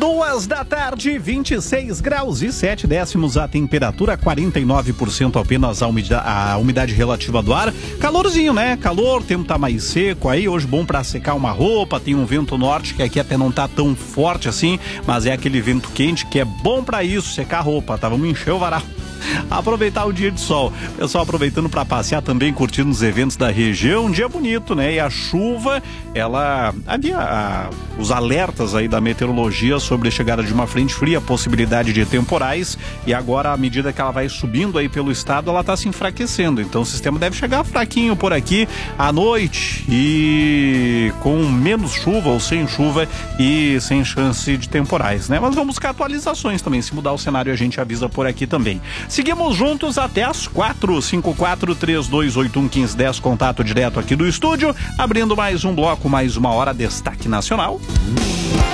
2 da tarde, 26 graus e 7 décimos a temperatura, 49% apenas a umidade relativa do ar. Calorzinho, né? Calor, o tempo tá mais seco aí, hoje bom pra secar uma roupa, tem um vento norte que aqui até não tá tão forte assim, mas é aquele vento quente que é bom pra isso, secar a roupa, tá? Vamos encher o varal. Aproveitar o dia de sol. Pessoal aproveitando para passear também, curtindo os eventos da região. Um dia bonito, né? E a chuva, ela havia os alertas aí da meteorologia sobre a chegada de uma frente fria, possibilidade de temporais, e agora, à medida que ela vai subindo aí pelo estado, ela tá se enfraquecendo. Então o sistema deve chegar fraquinho por aqui à noite e com menos chuva ou sem chuva e sem chance de temporais, né? Mas vamos buscar atualizações também. Se mudar o cenário, a gente avisa por aqui também. Seguimos juntos até às 454-3281-1510, contato direto aqui do estúdio, abrindo mais um bloco, mais uma hora, destaque nacional.